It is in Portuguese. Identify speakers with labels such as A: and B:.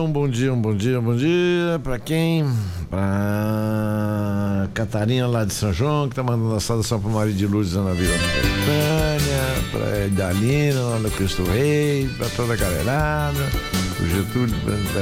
A: bom dia. Pra quem? Pra Catarina lá de São João, que tá mandando a saudação pro marido de Luz na Vila Betânia, pra Idalina lá no Cristo Rei, pra toda a galera, pro Getúlio,